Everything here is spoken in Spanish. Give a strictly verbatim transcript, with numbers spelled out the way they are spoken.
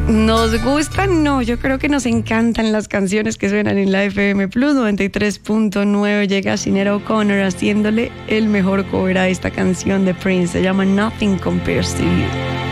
Nos gustan, no, yo creo que nos encantan las canciones que suenan en la F M Plus noventa y tres punto nueve. Llega Sinéad O'Connor haciéndole el mejor cover a esta canción de Prince, se llama Nothing Compares to You.